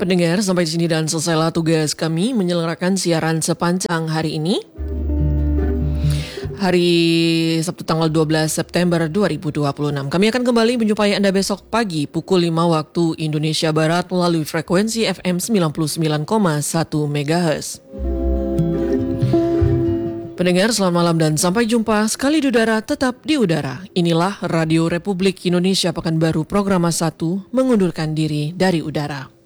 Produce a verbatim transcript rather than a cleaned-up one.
Pendengar, sampai di sini dan selesailah tugas kami menyelenggarakan siaran sepanjang hari ini. Hari Sabtu tanggal dua belas September dua ribu dua puluh enam. Kami akan kembali menjumpai Anda besok pagi pukul lima waktu Indonesia Barat melalui frekuensi F M sembilan puluh sembilan koma satu megahertz. Pendengar, selamat malam dan sampai jumpa. Sekali di udara, tetap di udara. Inilah Radio Republik Indonesia Pekanbaru Program satu mengundurkan diri dari udara.